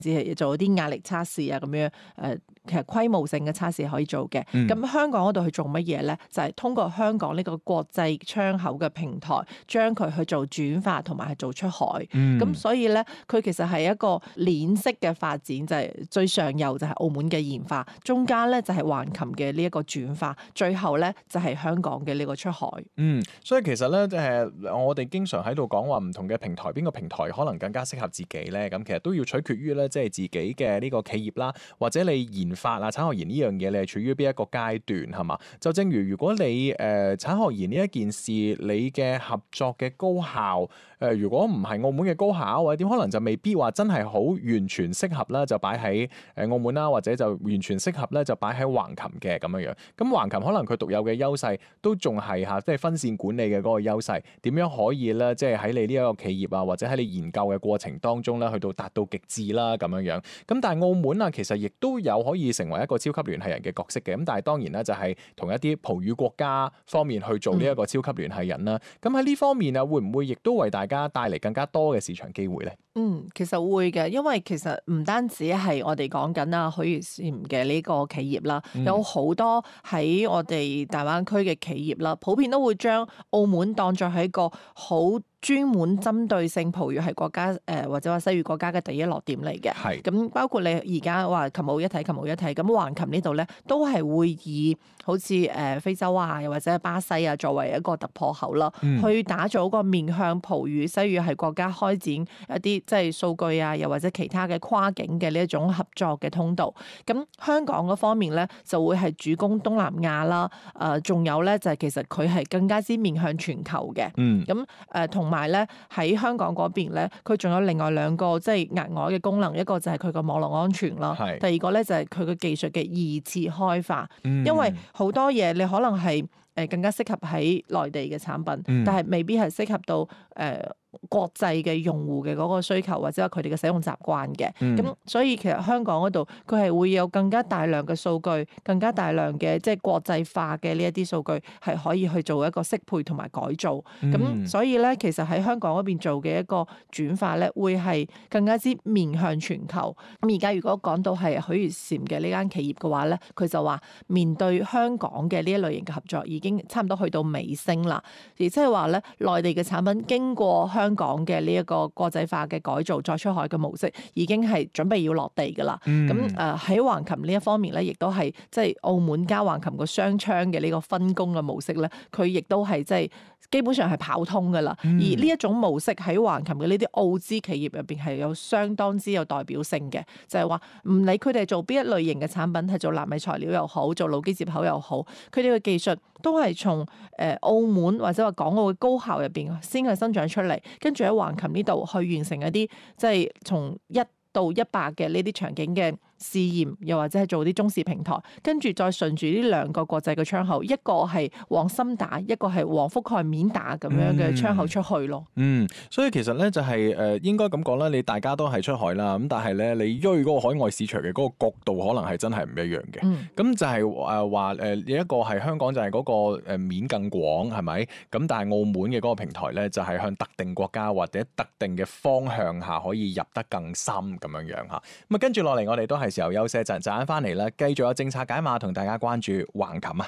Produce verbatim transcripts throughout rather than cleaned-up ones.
只係做啲壓力測試啊咁樣，誒其實規模性嘅測試可以做嘅。咁、嗯、香港嗰度去做乜嘢咧？就係、是、通過香港呢個國際窗口嘅平台，將佢去做轉化同埋係做出海。咁、嗯、所以咧，佢其實係一個鏈式嘅發展，就係、是、最上游就係澳門嘅研發，中間咧就係橫琴嘅呢一個轉化，最後咧就係香港嘅呢個出海。 嗯，所以其實咧，誒我哋經常喺度講話唔同嘅平台，邊個平台可能更加適合自己咧？咁其實都要取決於咧，即係自己嘅呢個企業啦，或者你研發啊產學研呢樣嘢，你係處於邊一個階段係嘛？就正如如果你誒、呃、產學研呢一件事，你嘅合作嘅高校誒、呃，如果唔係澳門嘅高校或者點，可能就未必話真係好完全適合啦，就擺喺誒澳門啦，或者就完全適合咧，就擺喺橫琴嘅咁樣樣。咁橫琴可能佢獨有嘅優勢都仲係嚇，即係分線管理嘅嗰個優勢，點樣可以咧，即係喺你呢一個企業啊，或者喺你研究嘅過程當中咧，去到達到極致啦咁樣樣。咁但係澳門啊，其實亦都有可以成為一個超級聯繫人嘅角色嘅。咁但係當然啦，就係同一啲葡語國家方面去做呢一個超級聯繫人啦。咁喺呢方面啊，會唔會亦都為大家帶嚟更加多嘅市場機會咧？ 嗯，其實會嘅，因為其實唔單止係我哋講緊啊許如禪嘅呢個企業啦，嗯、有好多喺我哋大灣區嘅企業啦，普遍都會將澳門當作係一個好專門針對性葡語系國家誒、呃、或者話西語國家嘅第一落點嚟嘅。係咁，包括你而家話琴澳一體、琴澳一體，咁橫琴呢度咧都係會以好似誒、呃、非洲啊，又或者巴西啊作為一個突破口啦，嗯、去打造一個面向葡語西語系國家開展一啲即係數據啊，又或者其他嘅跨境嘅呢一種合作嘅通道。咁香港嗰方面咧就會係主攻東南亞啦，誒、呃、仲有咧就係、是、其實佢係更加之面向全球嘅。嗯，咁誒同埋咧喺香港嗰邊咧，佢仲有另外兩個即係額外嘅功能，一個就係佢個網絡安全啦，是第二個咧就係佢嘅技術嘅二次開發。嗯、因為好多嘢你可能係誒更加適合喺內地嘅產品，嗯、但係未必係適合到誒、呃國際嘅用戶嘅嗰個需求或者佢哋嘅使用習慣嘅，咁、嗯、所以其實香港嗰度佢係會有更加大量嘅數據，更加大量嘅即係國際化嘅呢一啲數據係可以去做一個適配同埋改造。咁、嗯、所以咧，其實喺香港嗰邊做嘅一個轉化咧，會係更加之面向全球。咁而家如果講到係許如禪嘅呢間企業嘅話咧，佢就話面對香港嘅呢一類型嘅合作已經差唔多去到尾聲啦，而即係話咧內地嘅產品經過香港嘅呢一個國際化嘅改造再出海嘅模式已經係準備要落地噶啦。咁誒喺橫琴呢一方面咧，亦都係即係澳門加橫琴個雙窗嘅呢個分工嘅模式咧，佢亦都係即係基本上係跑通噶啦。嗯、而呢一種模式喺橫琴嘅呢啲澳資企業入邊係有相當之有代表性嘅，就係話唔理佢哋做邊一類型嘅產品，係做納米材料又好，做路基接口又好，佢哋嘅技術都係從誒澳門或者話港澳嘅高校入邊先係生長出嚟。跟住喺橫琴呢度去完成一啲即係從一到一百嘅呢啲場景嘅試驗，又或者係做啲中試平台，跟住再順住呢兩個國際嘅窗口，一個係往深打，一個係往覆蓋面打咁樣嘅窗口出去咯。 嗯，所以其實咧就係、是、誒、呃、應該咁講啦，你大家都係出海啦，咁但係咧你追嗰個海外市場嘅嗰個角度可能係真係唔一樣嘅。咁、嗯、就係誒話誒有一個係香港就係嗰個誒面更廣係咪？咁但係澳門嘅嗰個平台咧就係向特定國家或者特定嘅方向下可以入得更深咁樣樣嚇。咁啊跟住落嚟我哋都係時候休息一陣，陣間翻嚟啦，繼續有政策解碼同大家關注橫琴啊！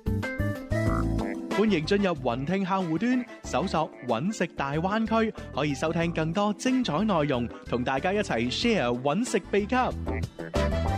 歡迎進入雲聽客戶端，搜索揾食大灣區，可以收聽更多精彩內容，同大家一齊 share 揾食秘笈。